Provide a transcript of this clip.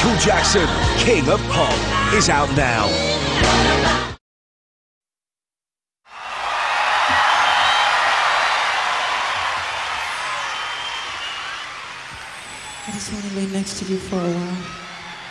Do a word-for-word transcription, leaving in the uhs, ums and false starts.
Michael Jackson, King of Pop, is out now. I just want to lay next to you for a while.